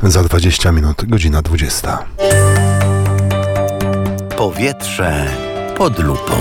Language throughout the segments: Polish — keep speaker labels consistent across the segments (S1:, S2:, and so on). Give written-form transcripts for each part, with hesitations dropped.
S1: Za 20 minut, godzina 20.
S2: Powietrze pod lupą.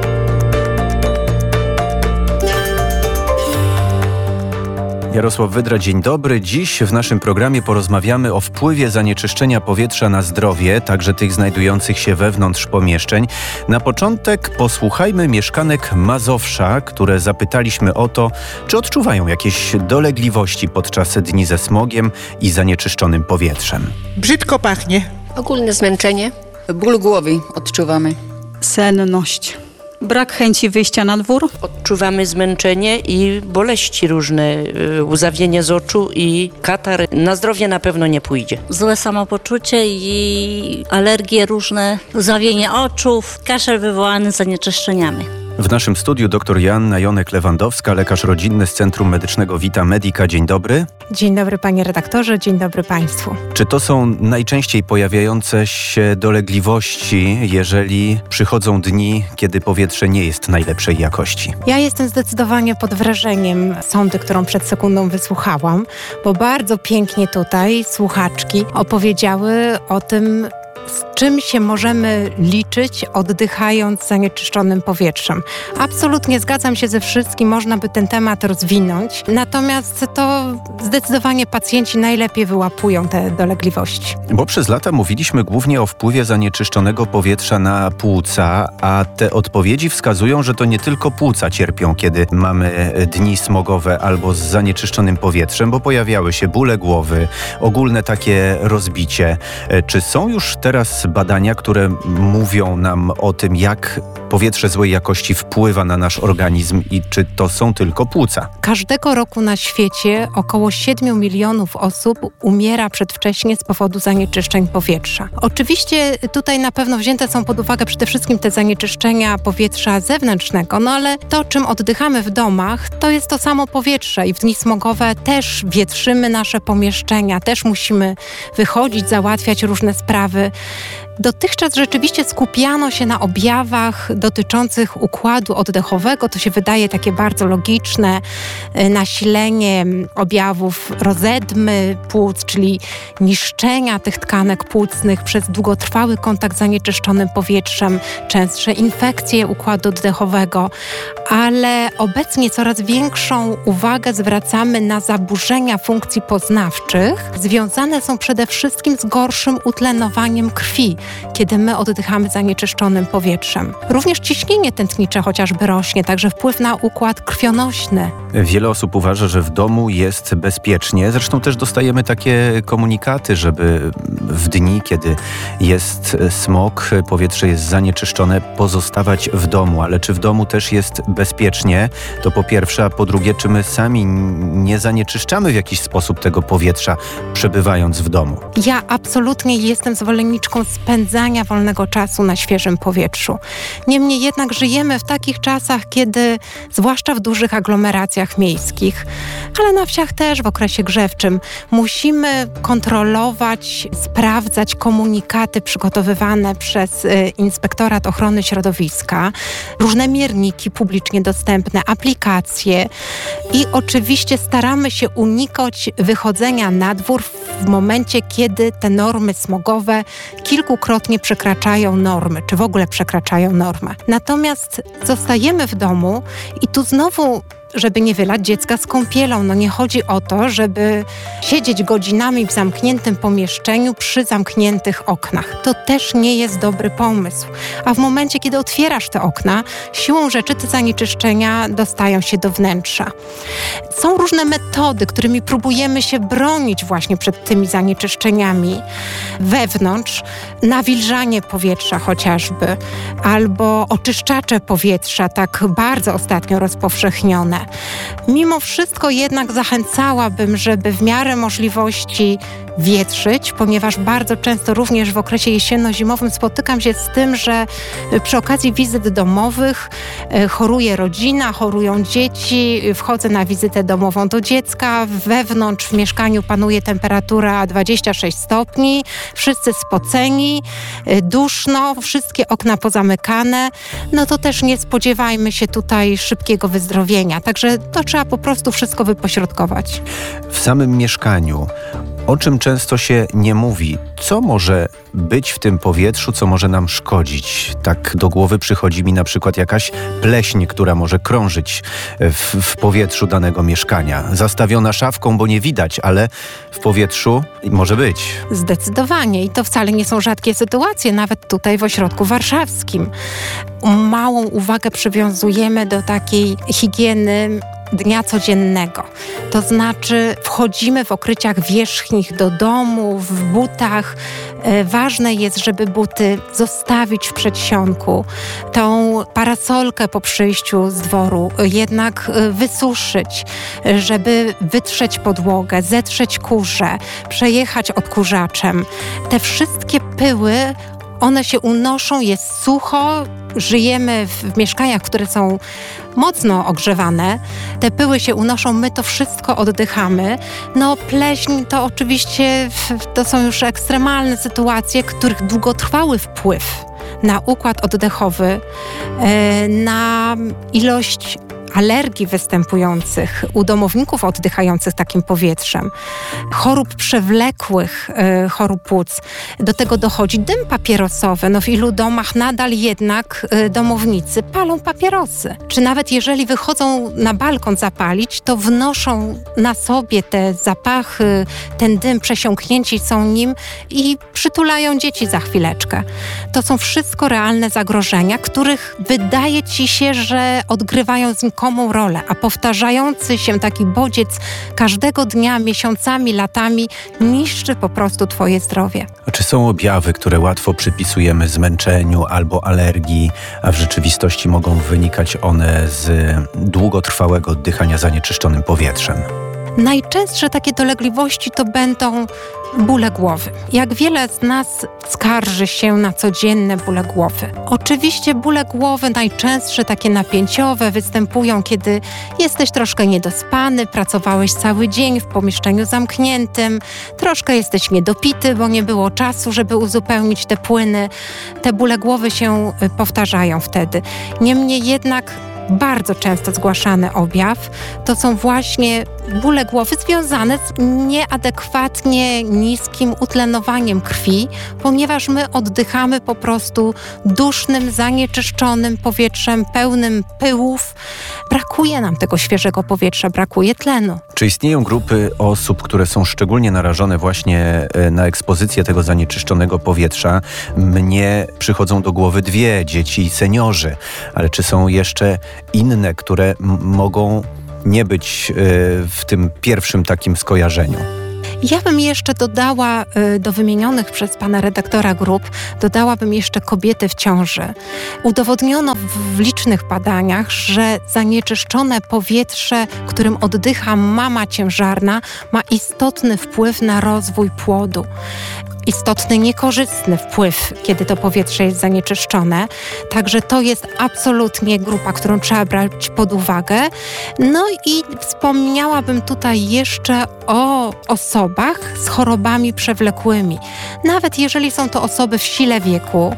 S3: Jarosław Wydra, dzień dobry. Dziś w naszym programie porozmawiamy o wpływie zanieczyszczenia powietrza na zdrowie, także tych znajdujących się wewnątrz pomieszczeń. Na początek posłuchajmy mieszkanek Mazowsza, które zapytaliśmy o to, czy odczuwają jakieś dolegliwości podczas dni ze smogiem i zanieczyszczonym powietrzem.
S4: Brzydko pachnie.
S5: Ogólne zmęczenie.
S6: Ból głowy odczuwamy.
S7: Senność. Brak chęci wyjścia na dwór.
S5: Odczuwamy zmęczenie i boleści różne, łzawienie z oczu i katar. Na zdrowie na pewno nie pójdzie.
S8: Złe samopoczucie i alergie różne, łzawienie oczów, kaszel wywołany zanieczyszczeniami.
S3: W naszym studiu dr Joanna Jonek-Lewandowska, lekarz rodzinny z Centrum Medycznego Vita Medica. Dzień dobry.
S9: Dzień dobry panie redaktorze, dzień dobry państwu.
S3: Czy to są najczęściej pojawiające się dolegliwości, jeżeli przychodzą dni, kiedy powietrze nie jest najlepszej jakości?
S9: Ja jestem zdecydowanie pod wrażeniem sondy, którą przed sekundą wysłuchałam, bo bardzo pięknie tutaj słuchaczki opowiedziały o tym, z czym się możemy liczyć, oddychając zanieczyszczonym powietrzem. Absolutnie zgadzam się ze wszystkim, można by ten temat rozwinąć, natomiast to zdecydowanie pacjenci najlepiej wyłapują te dolegliwości.
S3: Bo przez lata mówiliśmy głównie o wpływie zanieczyszczonego powietrza na płuca, a te odpowiedzi wskazują, że to nie tylko płuca cierpią, kiedy mamy dni smogowe albo z zanieczyszczonym powietrzem, bo pojawiały się bóle głowy, ogólne takie rozbicie. Czy są już teraz badania, które mówią nam o tym, jak powietrze złej jakości wpływa na nasz organizm i czy to są tylko płuca?
S9: Każdego roku na świecie około 7 milionów osób umiera przedwcześnie z powodu zanieczyszczeń powietrza. Oczywiście tutaj na pewno wzięte są pod uwagę przede wszystkim te zanieczyszczenia powietrza zewnętrznego, no ale to, czym oddychamy w domach, to jest to samo powietrze i w dni smogowe też wietrzymy nasze pomieszczenia, też musimy wychodzić, załatwiać różne sprawy. Dotychczas rzeczywiście skupiano się na objawach dotyczących układu oddechowego. To się wydaje takie bardzo logiczne. Nasilenie objawów rozedmy płuc, czyli niszczenia tych tkanek płucnych przez długotrwały kontakt z zanieczyszczonym powietrzem, częstsze infekcje układu oddechowego, ale obecnie coraz większą uwagę zwracamy na zaburzenia funkcji poznawczych. Związane są przede wszystkim z gorszym utlenowaniem krwi, kiedy my oddychamy zanieczyszczonym powietrzem. Również ciśnienie tętnicze chociażby rośnie, także wpływ na układ krwionośny.
S3: Wiele osób uważa, że w domu jest bezpiecznie. Zresztą też dostajemy takie komunikaty, żeby w dni, kiedy jest smog, powietrze jest zanieczyszczone, pozostawać w domu. Ale czy w domu też jest bezpiecznie? To po pierwsze, a po drugie, czy my sami nie zanieczyszczamy w jakiś sposób tego powietrza, przebywając w domu?
S9: Ja absolutnie jestem zwolenniczką spędzania wolnego czasu na świeżym powietrzu. Niemniej jednak żyjemy w takich czasach, kiedy, zwłaszcza w dużych aglomeracjach miejskich, ale na wsiach też w okresie grzewczym, musimy kontrolować, sprawdzać komunikaty przygotowywane przez Inspektorat Ochrony Środowiska, różne mierniki publicznie dostępne, aplikacje i oczywiście staramy się unikać wychodzenia na dwór w momencie, kiedy te normy smogowe kilkukrotnie przekraczają normy, czy w ogóle przekraczają normę. Natomiast zostajemy w domu i tu znowu, żeby nie wylać dziecka z kąpielą. No nie chodzi o to, żeby siedzieć godzinami w zamkniętym pomieszczeniu przy zamkniętych oknach. To też nie jest dobry pomysł. A w momencie, kiedy otwierasz te okna, siłą rzeczy te zanieczyszczenia dostają się do wnętrza. Są różne metody, którymi próbujemy się bronić właśnie przed tymi zanieczyszczeniami wewnątrz. Nawilżanie powietrza chociażby, albo oczyszczacze powietrza, tak bardzo ostatnio rozpowszechnione. Mimo wszystko jednak zachęcałabym, żeby w miarę możliwości wietrzyć, ponieważ bardzo często również w okresie jesienno-zimowym spotykam się z tym, że przy okazji wizyt domowych choruje rodzina, chorują dzieci, wchodzę na wizytę domową do dziecka, wewnątrz w mieszkaniu panuje temperatura 26 stopni, wszyscy spoceni, duszno, wszystkie okna pozamykane, no to też nie spodziewajmy się tutaj szybkiego wyzdrowienia, także to trzeba po prostu wszystko wypośrodkować.
S3: W samym mieszkaniu o czym często się nie mówi. Co może być w tym powietrzu, co może nam szkodzić? Tak do głowy przychodzi mi na przykład jakaś pleśń, która może krążyć w powietrzu danego mieszkania. Zastawiona szafką, bo nie widać, ale w powietrzu może być.
S9: Zdecydowanie i to wcale nie są rzadkie sytuacje, nawet tutaj w ośrodku warszawskim. Małą uwagę przywiązujemy do takiej higieny dnia codziennego. To znaczy wchodzimy w okryciach wierzchnich do domu, w butach. Ważne jest, żeby buty zostawić w przedsionku. Tą parasolkę po przyjściu z dworu jednak wysuszyć, żeby wytrzeć podłogę, zetrzeć kurze, przejechać odkurzaczem. Te wszystkie pyły, one się unoszą, jest sucho, żyjemy w mieszkaniach, które są mocno ogrzewane. Te pyły się unoszą, my to wszystko oddychamy. No pleśń to oczywiście to są już ekstremalne sytuacje, których długotrwały wpływ na układ oddechowy, na ilość alergii występujących u domowników oddychających takim powietrzem, chorób przewlekłych, chorób płuc. Do tego dochodzi dym papierosowy. No w ilu domach nadal jednak domownicy palą papierosy. Czy nawet jeżeli wychodzą na balkon zapalić, to wnoszą na sobie te zapachy, ten dym, przesiąknięci są nim i przytulają dzieci za chwileczkę. To są wszystko realne zagrożenia, których wydaje ci się, że odgrywają znikomą rolę, a powtarzający się taki bodziec każdego dnia, miesiącami, latami niszczy po prostu twoje zdrowie.
S3: A czy są objawy, które łatwo przypisujemy zmęczeniu albo alergii, a w rzeczywistości mogą wynikać one z długotrwałego oddychania zanieczyszczonym powietrzem?
S9: Najczęstsze takie dolegliwości to będą bóle głowy. Jak wiele z nas skarży się na codzienne bóle głowy. Oczywiście bóle głowy najczęstsze, takie napięciowe, występują, kiedy jesteś troszkę niedospany, pracowałeś cały dzień w pomieszczeniu zamkniętym, troszkę jesteś niedopity, bo nie było czasu, żeby uzupełnić te płyny. Te bóle głowy się powtarzają wtedy. Niemniej jednak bardzo często zgłaszany objaw to są właśnie bóle głowy związane z nieadekwatnie niskim utlenowaniem krwi, ponieważ my oddychamy po prostu dusznym, zanieczyszczonym powietrzem, pełnym pyłów. Brakuje nam tego świeżego powietrza, brakuje tlenu.
S3: Czy istnieją grupy osób, które są szczególnie narażone właśnie na ekspozycję tego zanieczyszczonego powietrza? Mnie przychodzą do głowy dwie, dzieci i seniorzy, ale czy są jeszcze inne, które mogą nie być w tym pierwszym takim skojarzeniu?
S9: Ja bym jeszcze dodała do wymienionych przez pana redaktora grup, dodałabym jeszcze kobiety w ciąży. Udowodniono w licznych badaniach, że zanieczyszczone powietrze, którym oddycha mama ciężarna, ma istotny wpływ na rozwój płodu. Istotny, niekorzystny wpływ, kiedy to powietrze jest zanieczyszczone. Także to jest absolutnie grupa, którą trzeba brać pod uwagę. No i wspomniałabym tutaj jeszcze o osobach z chorobami przewlekłymi. Nawet jeżeli są to osoby w sile wieku,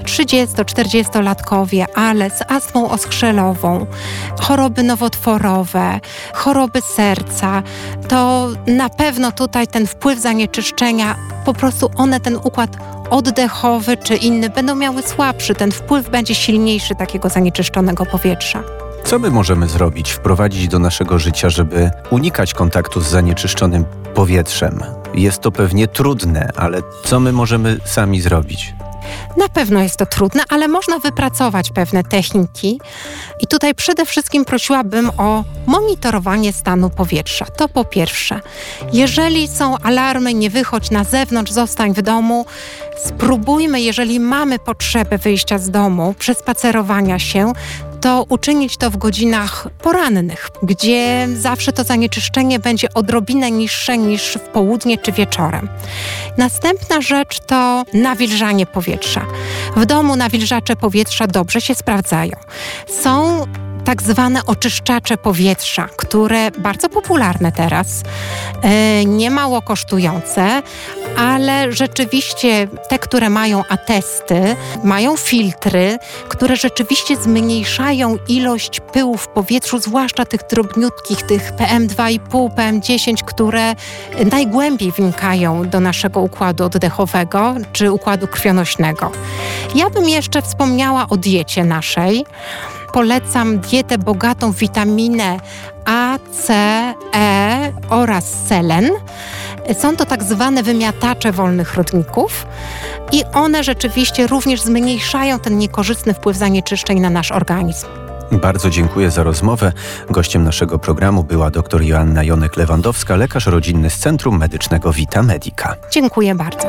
S9: 30-40-latkowie, ale z astmą oskrzelową, choroby nowotworowe, choroby serca, to na pewno tutaj ten wpływ zanieczyszczenia, po prostu one ten układ oddechowy czy inny będą miały słabszy, ten wpływ będzie silniejszy takiego zanieczyszczonego powietrza.
S3: Co my możemy zrobić, wprowadzić do naszego życia, żeby unikać kontaktu z zanieczyszczonym powietrzem? Jest to pewnie trudne, ale co my możemy sami zrobić?
S9: Na pewno jest to trudne, ale można wypracować pewne techniki. I tutaj przede wszystkim prosiłabym o monitorowanie stanu powietrza. To po pierwsze. Jeżeli są alarmy, nie wychodź na zewnątrz, zostań w domu. Spróbujmy, jeżeli mamy potrzebę wyjścia z domu, przespacerowania się, to uczynić to w godzinach porannych, gdzie zawsze to zanieczyszczenie będzie odrobinę niższe niż w południe czy wieczorem. Następna rzecz to nawilżanie powietrza. W domu nawilżacze powietrza dobrze się sprawdzają. Są tak zwane oczyszczacze powietrza, które bardzo popularne teraz, niemało kosztujące, ale rzeczywiście te, które mają atesty, mają filtry, które rzeczywiście zmniejszają ilość pyłu w powietrzu, zwłaszcza tych drobniutkich, tych PM2,5, PM10, które najgłębiej wnikają do naszego układu oddechowego czy układu krwionośnego. Ja bym jeszcze wspomniała o diecie naszej. Polecam dietę bogatą w witaminę A, C, E oraz selen. Są to tak zwane wymiatacze wolnych rodników i one rzeczywiście również zmniejszają ten niekorzystny wpływ zanieczyszczeń na nasz organizm.
S3: Bardzo dziękuję za rozmowę. Gościem naszego programu była dr Joanna Jonek-Lewandowska, lekarz rodzinny z Centrum Medycznego Vita Medica.
S9: Dziękuję bardzo.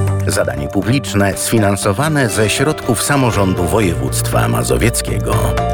S2: Zadanie publiczne sfinansowane ze środków samorządu województwa mazowieckiego.